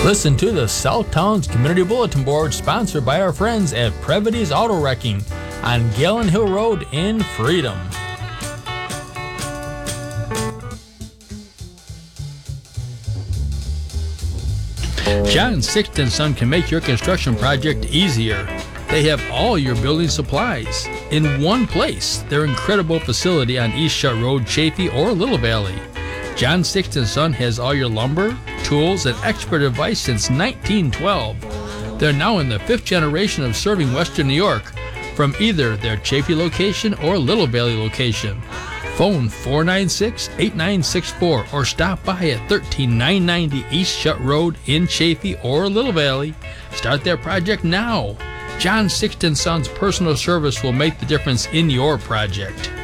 Listen to the South Community Bulletin Board, sponsored by our friends at Previty's Auto Wrecking on Galen Hill Road in Freedom. John Sixton Son can make your construction project easier. They have all your building supplies in one place. Their incredible facility on East Shut Road, Chaffee, or Little Valley. John Sixton Son has all your lumber, tools, and expert advice since 1912. They're now in the 5th generation of serving Western New York from either their Chaffee location or Little Valley location. Phone 496-8964 or stop by at 13990 East Shut Road in Chaffee or Little Valley. Start their project now. John Sixton Son's personal service will make the difference in your project.